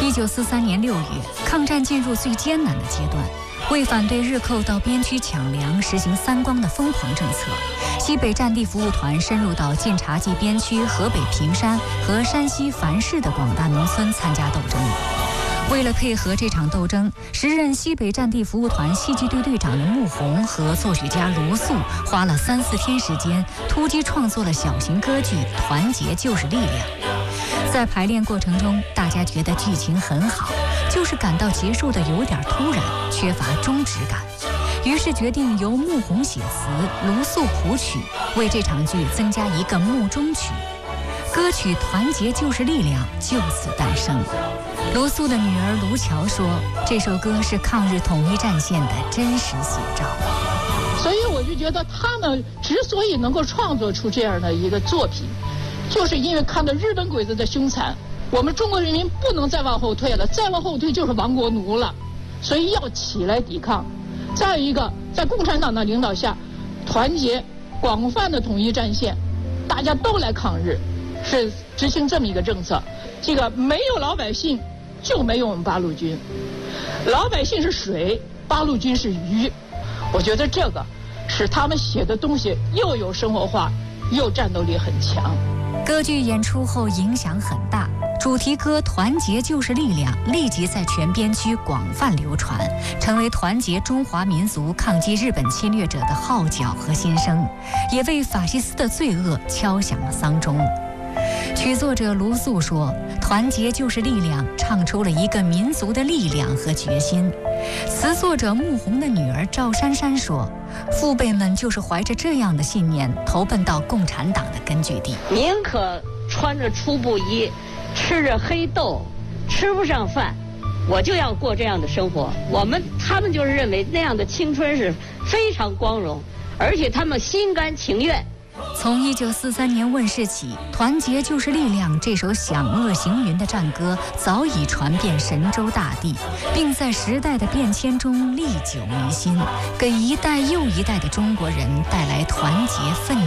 1943年6月，抗战进入最艰难的阶段。为反对日寇到边区抢粮、实行三光的疯狂政策，西北战地服务团深入到晋察冀边区河北平山和山西樊市的广大农村参加斗争。为了配合这场斗争，时任西北战地服务团戏剧队队长的穆弘和作曲家卢素花了3、4天时间，突击创作了小型歌剧《团结就是力量》。在排练过程中，大家觉得剧情很好，就是感到结束的有点突然，缺乏忠直感。于是决定由穆弘写词，卢素谱曲，为这场剧增加一个穆中曲。歌曲《团结就是力量》就此诞生。卢素的女儿卢乔说，这首歌是抗日统一战线的真实写照。 所以我就觉得他们之所以能够创作出这样的一个作品，就是因为看到日本鬼子的凶残，我们中国人民不能再往后退了，再往后退就是亡国奴了，所以要起来抵抗。再一个，在共产党的领导下，团结广泛的统一战线，大家都来抗日，是执行这么一个政策。这个没有老百姓，就没有我们八路军。老百姓是水，八路军是鱼。我觉得这个使他们写的东西又有生活化，又战斗力很强。 歌剧演出后影响很大，主题歌《团结就是力量》立即在全边区广泛流传，成为团结中华民族抗击日本侵略者的号角和心声，也为法西斯的罪恶敲响了丧钟。曲作者卢素说，团结就是力量，唱出了一个民族的力量和决心。词作者穆弘的女儿赵珊珊说，父辈们就是怀着这样的信念投奔到共产党的根据地。 宁可穿着粗布衣，吃着黑豆，吃不上饭，我就要过这样的生活。他们就是认为那样的青春是非常光荣，而且他们心甘情愿。 从1943年问世起，《团结就是力量》这首响遏行云的战歌早已传遍神州大地，并在时代的变迁中历久弥新，给一代又一代的中国人带来团结奋